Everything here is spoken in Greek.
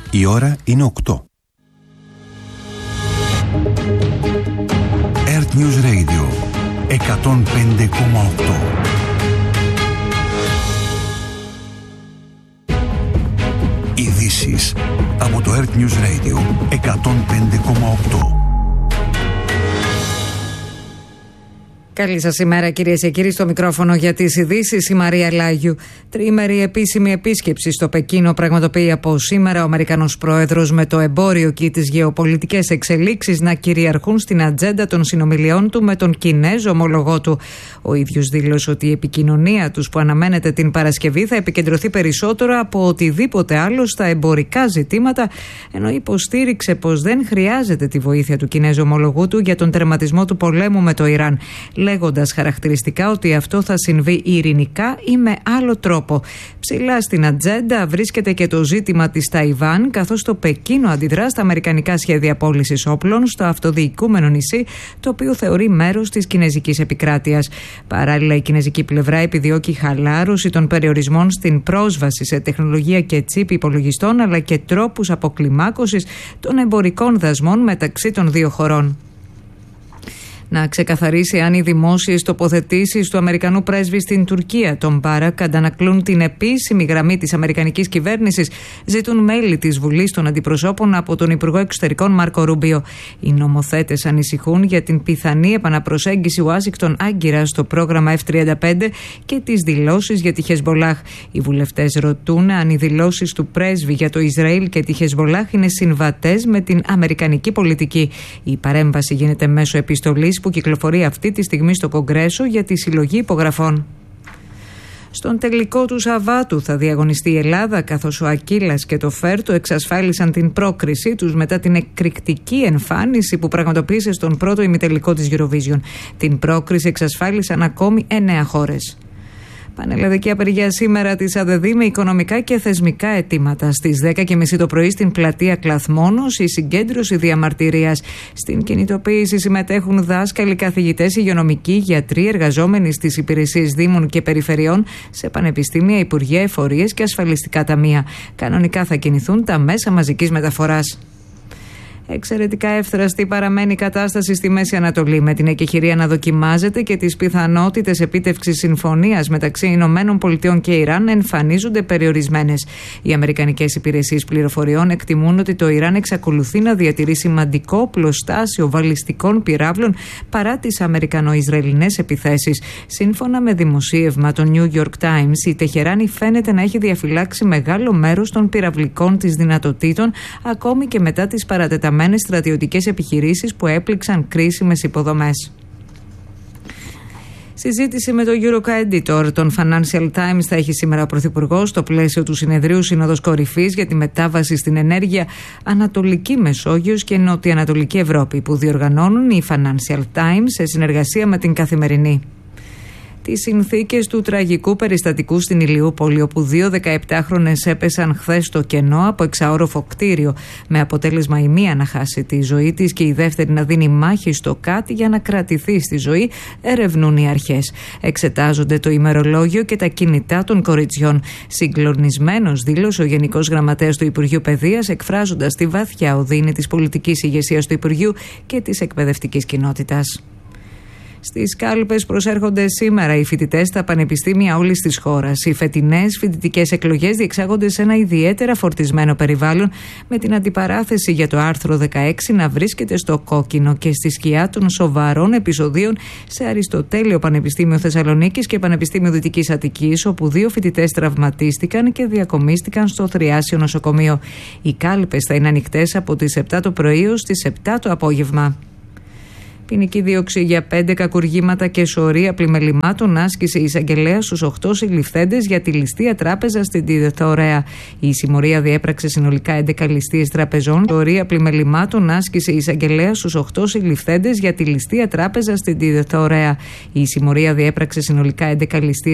Η ώρα είναι 8. Earth News Radio 105,8. Ειδήσεις από το Earth News Radio 105,8. Καλή σας ημέρα, κυρίες και κύριοι. Στο μικρόφωνο για τις ειδήσεις η Μαρία Λάγιου. Τριήμερη επίσημη επίσκεψη στο Πεκίνο πραγματοποιεί από σήμερα ο Αμερικανός Πρόεδρος, με το εμπόριο και τις γεωπολιτικές εξελίξεις να κυριαρχούν στην ατζέντα των συνομιλιών του με τον Κινέζο ομολογό του. Ο ίδιος δήλωσε ότι η επικοινωνία τους, που αναμένεται την Παρασκευή, θα επικεντρωθεί περισσότερο από οτιδήποτε άλλο στα εμπορικά ζητήματα, ενώ υποστήριξε πως δεν χρειάζεται τη βοήθεια του Κινέζου ομολογού του για τον τερματισμό του πολέμου με το Ιράν, λέγοντας χαρακτηριστικά ότι αυτό θα συμβεί ειρηνικά ή με άλλο τρόπο. Ψηλά στην ατζέντα βρίσκεται και το ζήτημα της Ταϊβάν, καθώς το Πεκίνο αντιδρά στα αμερικανικά σχέδια πώλησης όπλων στο αυτοδιοικούμενο νησί, το οποίο θεωρεί μέρος της κινέζικης επικράτειας. Παράλληλα, η κινέζικη πλευρά επιδιώκει χαλάρωση των περιορισμών στην πρόσβαση σε τεχνολογία και τσίπ υπολογιστών, αλλά και τρόπους αποκλιμάκωσης των εμπορικών δασμών μεταξύ των δύο χωρών. Να ξεκαθαρίσει αν οι δημόσιες τοποθετήσεις του Αμερικανού πρέσβη στην Τουρκία, τον Μπάρακ, αντανακλούν την επίσημη γραμμή της αμερικανικής κυβέρνησης, ζητούν μέλη της Βουλής των Αντιπροσώπων από τον Υπουργό Εξωτερικών Μάρκο Ρούμπιο. Οι νομοθέτες ανησυχούν για την πιθανή επαναπροσέγγιση Ουάσιγκτον-Άγκυρα στο πρόγραμμα F-35 και τις δηλώσεις για τη Χεσμπολάχ. Οι βουλευτές ρωτούν αν οι δηλώσεις του πρέσβη για το Ισραήλ και τη Χεσμπολάχ είναι συμβατές με την αμερικανική πολιτική. Η παρέμβαση γίνεται μέσω επιστολής που κυκλοφορεί αυτή τη στιγμή στο Κογκρέσο για τη συλλογή υπογραφών. Στον τελικό του Σαββάτου θα διαγωνιστεί η Ελλάδα, καθώς ο Ακύλας και το Φέρτο εξασφάλισαν την πρόκρισή τους μετά την εκρηκτική εμφάνιση που πραγματοποίησε στον πρώτο ημιτελικό της Eurovision. Την πρόκριση εξασφάλισαν ακόμη 9 χώρες. Πανελλαδική απεργία σήμερα της ΑΔΔ με οικονομικά και θεσμικά αιτήματα. Στις 10:30 το πρωί στην πλατεία Κλαθμόνος η συγκέντρωση διαμαρτυρίας. Στην κινητοποίηση συμμετέχουν δάσκαλοι, καθηγητές, υγειονομικοί, γιατροί, εργαζόμενοι στις υπηρεσίες δήμων και περιφερειών, σε πανεπιστήμια, υπουργεία, εφορίες και ασφαλιστικά ταμεία. Κανονικά θα κινηθούν τα μέσα μαζικής μεταφοράς. Εξαιρετικά εύθραστη παραμένει η κατάσταση στη Μέση Ανατολή, με την εκεχηρία να δοκιμάζεται και τις πιθανότητες επίτευξης συμφωνίας μεταξύ Ηνωμένων Πολιτειών και Ιράν να εμφανίζονται περιορισμένες. Οι αμερικανικές υπηρεσίες πληροφοριών εκτιμούν ότι το Ιράν εξακολουθεί να διατηρεί σημαντικό πλωστάσιο βαλιστικών πυράβλων παρά τις αμερικανο-ισραηλινές επιθέσεις. Σύμφωνα με δημοσίευμα το New York Times, η Τεχεράνη φαίνεται να έχει διαφυλάξει μεγάλο μέρος των πυραυλικών της δυνατοτήτων, ακόμη και μετά τις παρατεταμένες στρατιωτικές επιχειρήσεις που έπληξαν κρίσιμες υποδομές. Συζήτηση με το Euroca Editor των Financial Times θα έχει σήμερα ο Πρωθυπουργός στο πλαίσιο του συνεδρίου Σύνοδος Κορυφής για τη μετάβαση στην ενέργεια Ανατολική Μεσόγειος και Νοτιοανατολική Ευρώπη, που διοργανώνουν οι Financial Times σε συνεργασία με την Καθημερινή. Τις συνθήκες του τραγικού περιστατικού στην Ηλιούπολη, όπου 2 17χρονες έπεσαν χθες στο κενό από εξαόροφο κτίριο, με αποτέλεσμα η μία να χάσει τη ζωή της και η δεύτερη να δίνει μάχη στο ΚΑΤ για να κρατηθεί στη ζωή, ερευνούν οι αρχές. Εξετάζονται το ημερολόγιο και τα κινητά των κοριτσιών. Συγκλονισμένος δήλωσε ο Γενικός Γραμματέας του Υπουργείου Παιδείας, εκφράζοντας τη βαθιά οδύνη της πολιτικής ηγεσίας του Υπουργείου και της εκπαιδευτικής κοινότητας. Στις κάλπες προσέρχονται σήμερα οι φοιτητές στα πανεπιστήμια όλης της χώρας. Οι φετινές φοιτητικές εκλογές διεξάγονται σε ένα ιδιαίτερα φορτισμένο περιβάλλον, με την αντιπαράθεση για το άρθρο 16 να βρίσκεται στο κόκκινο και στη σκιά των σοβαρών επεισοδίων σε Αριστοτέλειο Πανεπιστήμιο Θεσσαλονίκης και Πανεπιστήμιο Δυτικής Αττικής, όπου 2 φοιτητές τραυματίστηκαν και διακομίστηκαν στο Θριάσιο Νοσοκομείο. Οι κάλπες θα είναι ανοιχτές από τις 7 το πρωί ως τις 7 το απόγευμα. Ποινική δίωξη για 5 κακουργήματα και σωρία πλημελημάτων άσκησε η εισαγγελέα στους 8 συλληφθέντες για τη ληστεία τράπεζα στην Διδεθωρέα. Η συμμορία διέπραξε συνολικά 11 ληστείες τραπεζών. Σωρία πλημελημάτων άσκησε η εισαγγελέα στους 8 συλληφθέντες για τη ληστεία τράπεζα στην Διδεθωρέα. Η συμμορία διέπραξε συνολικά 11 ληστείες